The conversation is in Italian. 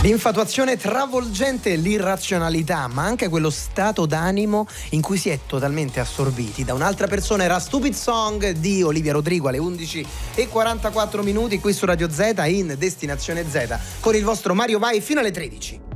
L'infatuazione travolgente, l'irrazionalità, ma anche quello stato d'animo in cui si è totalmente assorbiti da un'altra persona. Era Stupid Song di Olivia Rodrigo alle 11:44 qui su Radio Z in Destinazione Z con il vostro Mario Vai fino alle 13.